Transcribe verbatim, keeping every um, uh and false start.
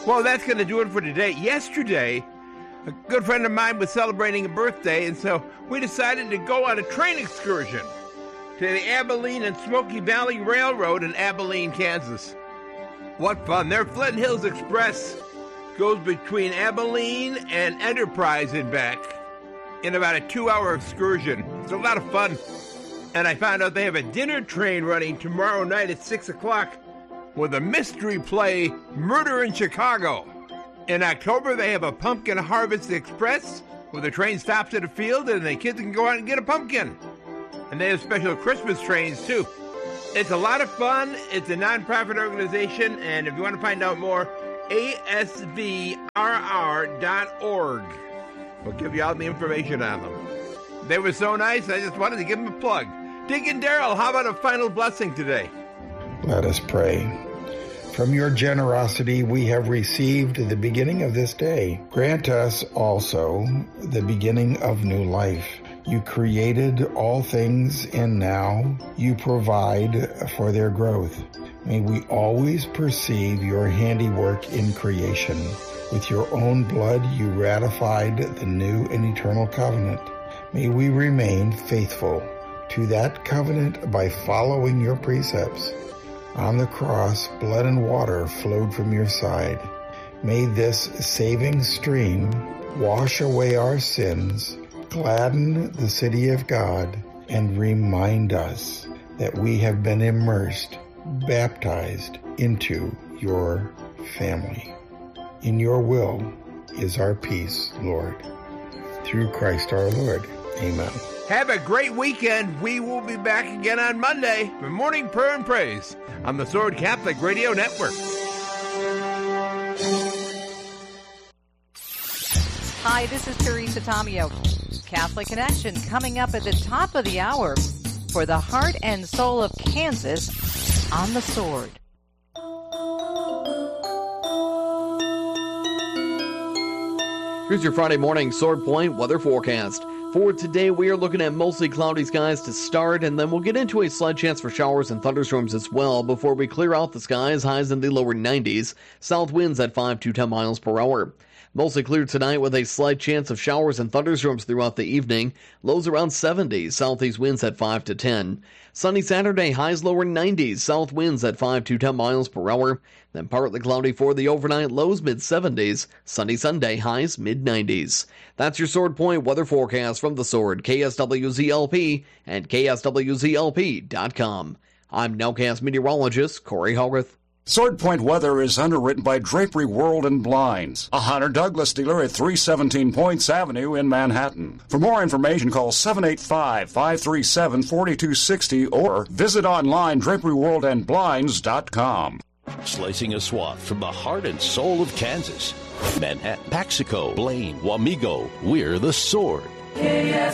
Well, that's going to do it for today. Yesterday, a good friend of mine was celebrating a birthday, and so we decided to go on a train excursion to the Abilene and Smoky Valley Railroad in Abilene, Kansas. What fun. Their Flint Hills Express goes between Abilene and Enterprise and back in about a two-hour excursion. It's a lot of fun. And I found out they have a dinner train running tomorrow night at six o'clock with a mystery play, Murder in Chicago. In October, they have a Pumpkin Harvest Express where the train stops at a field and the kids can go out and get a pumpkin. And they have special Christmas trains, too. It's a lot of fun. It's a nonprofit organization, and if you want to find out more, A S V R R dot org will give you all the information on them. They were so nice, I just wanted to give them a plug. Deacon Darrell, how about a final blessing today? Let us pray. From your generosity we have received the beginning of this day. Grant us also the beginning of new life. You created all things, and now you provide for their growth. May we always perceive your handiwork in creation. With your own blood you ratified the new and eternal covenant. May we remain faithful to that covenant by following your precepts. On the cross, blood and water flowed from your side. May this saving stream wash away our sins, gladden the city of God, and remind us that we have been immersed, baptized into your family. In your will is our peace, Lord. Through Christ our Lord. Amen. Have a great weekend. We will be back again on Monday for Morning Prayer and Praise on the Sword Catholic Radio Network. Hi, this is Teresa Tomeo. Catholic Connection coming up at the top of the hour for the heart and soul of Kansas on the Sword. Here's your Friday morning Sword Point weather forecast. For today, we are looking at mostly cloudy skies to start, and then we'll get into a slight chance for showers and thunderstorms as well before we clear out the skies, highs in the lower nineties, south winds at five to ten miles per hour. Mostly clear tonight with a slight chance of showers and thunderstorms throughout the evening, lows around seventy, southeast winds at five to ten. Sunny Saturday, highs lower nineties, south winds at five to ten miles per hour. Then partly cloudy for the overnight, lows mid-seventies. Sunny Sunday, highs mid-nineties. That's your Sword Point weather forecast from the Sword, K S W Z L P, and K S W Z L P dot com. I'm Nowcast meteorologist Corey Hogarth. Sword Point weather is underwritten by Drapery World and Blinds, a Hunter Douglas dealer at three seventeen Points Avenue in Manhattan. For more information, call seven eight five, five three seven, four two six zero or visit online drapery world and blinds dot com. Slicing a swath from the heart and soul of Kansas. Manhattan, Paxico, Blaine, Wamego, we're the Sword.